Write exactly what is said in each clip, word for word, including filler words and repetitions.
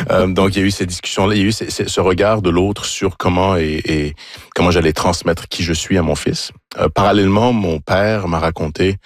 euh, donc, il y a eu ces discussions-là, il y a eu ces, ces, ce regard de l'autre sur comment et, et comment j'allais transmettre qui je suis à mon fils. Euh, parallèlement, mon père m'a raconté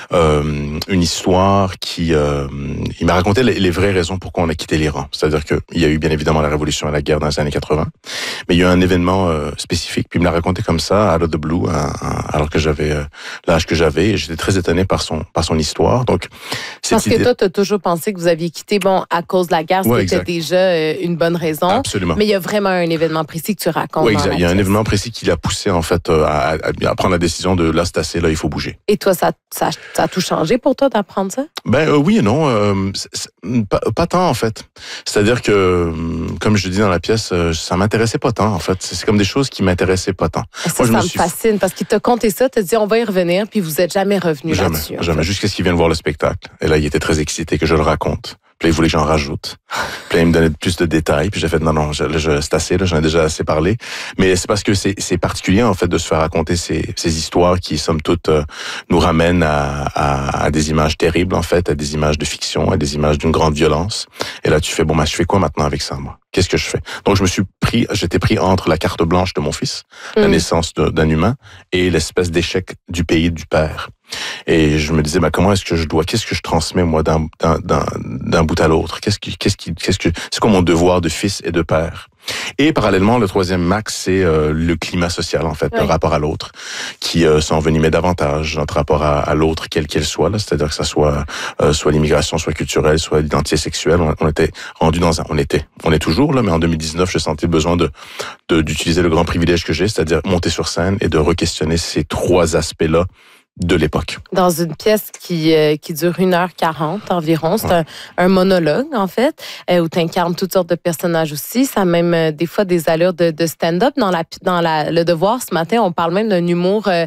euh, une histoire qui... Euh, il m'a raconté les, les vraies raisons pourquoi on a quitté l'Iran. C'est-à-dire qu'il y a eu bien évidemment la révolution et la guerre dans les années quatre-vingts, mais il y a eu un événement euh, spécifique, puis il me l'a raconté comme ça, out of the blue, hein, hein, alors que j'avais euh, l'âge que j'avais, et j'étais très étonné par son par son histoire. Donc, Parce idée... que toi, tu as toujours pensé que vous aviez quitté, bon, à cause de la guerre, ouais, c'était déjà euh, une bonne raison. Absolument. Mais il y a vraiment un événement précis que tu racontes. Oui, exact. Il y a un événement précis qui l'a poussé, en fait, à, à, à prendre la décision de là, c'est assez, là, il faut bouger. Et toi, ça, ça, ça a tout changé pour toi d'apprendre ça? Ben euh, oui et non. Euh, c'est, c'est, pas, pas tant, en fait. C'est-à-dire que, comme je le dis dans la pièce, ça m'intéressait pas tant, en fait. C'est, c'est comme des choses qui m'intéressaient pas tant. Ça, Moi, je ça me, me suis... fascine, parce qu'il t'a conté ça, t'as dit on va y revenir, puis vous êtes jamais revenu jamais, là-dessus. Jamais, jusqu'à ce qu'il vienne voir le spectacle. Et là, il était très excité que je le raconte. Puis là, il voulait que j'en rajoute. Puis là, il me donnait plus de détails. Puis j'ai fait, non, non, je, je, c'est assez, là, j'en ai déjà assez parlé. Mais c'est parce que c'est, c'est particulier, en fait, de se faire raconter ces, ces histoires qui, somme toute, euh, nous ramènent à, à, à des images terribles, en fait, à des images de fiction, à des images d'une grande violence. Et là, tu fais, bon, bah, je fais quoi maintenant avec ça, moi? Qu'est-ce que je fais? Donc, je me suis pris, j'étais pris entre la carte blanche de mon fils, mmh. la naissance de, d'un humain, et l'espèce d'échec du pays du père. Et je me disais, bah, comment est-ce que je dois, qu'est-ce que je transmets, moi, d'un, d'un, d'un, d'un bout à l'autre? Qu'est-ce qui, qu'est-ce qui, qu'est-ce que, c'est quoi mon devoir de fils et de père? Et parallèlement, le troisième axe, c'est euh, le climat social, en fait, oui. le rapport à l'autre, qui euh, s'envenimait davantage, notre rapport à, à l'autre, quel qu'elle soit, là, c'est-à-dire que ça soit euh, soit l'immigration, soit culturelle, soit l'identité sexuelle. On, on était rendu dans un, on était, on est toujours là, mais en deux mille dix-neuf, je sentais le besoin de, de d'utiliser le grand privilège que j'ai, c'est-à-dire monter sur scène et de re-questionner ces trois aspects-là de l'époque. Dans une pièce qui euh, qui dure une heure quarante environ, c'est ouais. un, un monologue, en fait, euh, où tu incarnes toutes sortes de personnages aussi. Ça a même euh, des fois des allures de, de stand-up. Dans, la, dans la, Le Devoir, ce matin, on parle même d'un humour euh,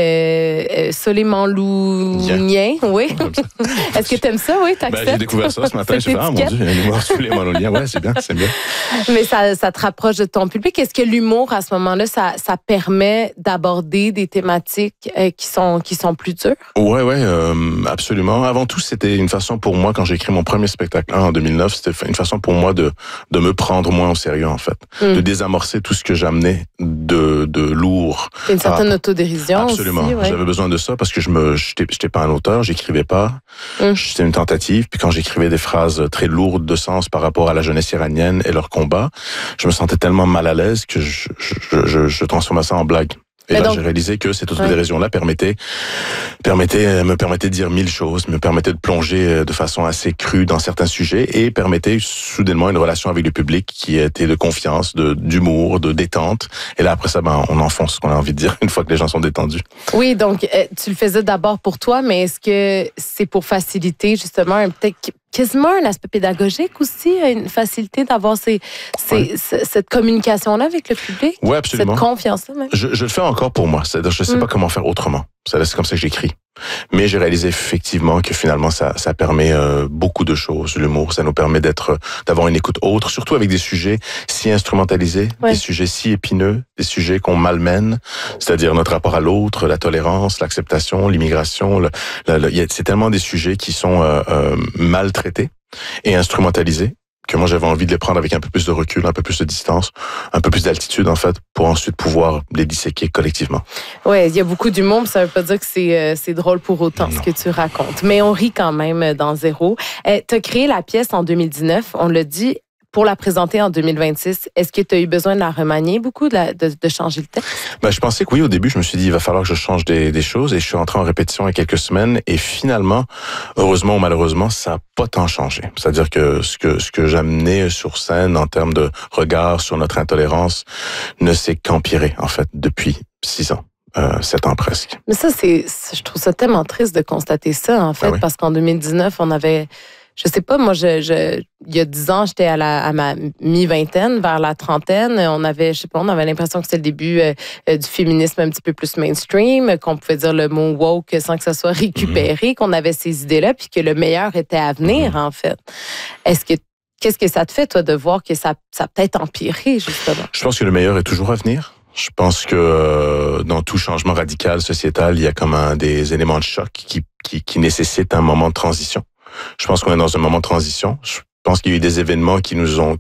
euh, solément lounien. Yeah. Oui. Est-ce que tu aimes ça? Oui, t'acceptes? Ben, j'ai découvert ça ce matin. Je fais, ah mon Dieu, il y a un humour solément lounien. Ouais, c'est bien, c'est bien. Mais ça, ça te rapproche de ton public. Est-ce que l'humour, à ce moment-là, ça, ça permet d'aborder des thématiques euh, qui sont... Qui sont plus durs? Ouais, ouais, euh, absolument. Avant tout, c'était une façon pour moi, quand j'ai écrit mon premier spectacle en deux mille neuf, c'était une façon pour moi de de me prendre moins au sérieux, en fait, mm. de désamorcer tout ce que j'amenais de de lourd. Une certaine ah, autodérision. Absolument. Aussi, ouais. J'avais besoin de ça parce que je me, j'étais, j'étais pas un auteur, j'écrivais pas. Mm. C'était une tentative. Puis quand j'écrivais des phrases très lourdes de sens par rapport à la jeunesse iranienne et leur combat, je me sentais tellement mal à l'aise que je je je, je transformais ça en blague. Et Mais là, donc, j'ai réalisé que cette autodérision-là ouais. permettait, permettait, me permettait de dire mille choses, me permettait de plonger de façon assez crue dans certains sujets et permettait soudainement une relation avec le public qui était de confiance, de, d'humour, de détente. Et là, après ça, ben, on enfonce ce qu'on a envie de dire une fois que les gens sont détendus. Oui, donc, euh, tu le faisais d'abord pour toi, mais est-ce que c'est pour faciliter justement un peut-être quasiment un aspect pédagogique aussi, une facilité d'avoir ces, ces, ouais. cette communication-là avec le public? Oui, absolument. Cette confiance-là même? Je, je le fais encore pour moi. C'est-à-dire, je ne sais mm. pas comment faire autrement. C'est comme ça que j'écris. Mais j'ai réalisé effectivement que finalement, ça, ça permet euh, beaucoup de choses. L'humour, ça nous permet d'être, d'avoir une écoute autre, surtout avec des sujets si instrumentalisés, ouais. des sujets si épineux, des sujets qu'on malmène, c'est-à-dire notre rapport à l'autre, la tolérance, l'acceptation, l'immigration. Le, le, le, c'est tellement des sujets qui sont euh, euh, maltraités et instrumentalisés que moi j'avais envie de les prendre avec un peu plus de recul, un peu plus de distance, un peu plus d'altitude en fait, pour ensuite pouvoir les disséquer collectivement. Ouais, il y a beaucoup d'humour, mais ça veut pas dire que c'est euh, c'est drôle pour autant non. ce que tu racontes. Mais on rit quand même dans Zéro. Euh, tu as créé la pièce en deux mille dix-neuf, on l'a dit, pour la présenter en deux mille vingt-six. Est-ce que tu as eu besoin de la remanier beaucoup, de, la, de, de changer le texte? Ben, je pensais que oui, au début, je me suis dit, il va falloir que je change des, des choses et je suis entré en répétition il y a quelques semaines et finalement, heureusement ou malheureusement, ça n'a pas tant changé. C'est-à-dire que ce que, ce que j'amenais sur scène en termes de regard sur notre intolérance ne s'est qu'empiré, en fait, depuis six ans. Euh, sept ans presque. Mais ça, c'est, je trouve ça tellement triste de constater ça, en fait, ben oui. parce qu'en deux mille dix-neuf, on avait... Je sais pas, moi, je, je, il y a dix ans, j'étais à, la, à ma mi-vingtaine, vers la trentaine. On avait, je sais pas, on avait l'impression que c'était le début euh, du féminisme un petit peu plus mainstream, qu'on pouvait dire le mot woke sans que ça soit récupéré, mmh. qu'on avait ces idées-là, puis que le meilleur était à venir, mmh. en fait. Est-ce que, qu'est-ce que ça te fait, toi, de voir que ça, ça a peut-être empiré, justement? Je pense que le meilleur est toujours à venir. Je pense que euh, dans tout changement radical sociétal, il y a comme un, des éléments de choc qui, qui, qui nécessitent un moment de transition. Je pense qu'on est dans un moment de transition. Je pense qu'il y a eu des événements qui nous ont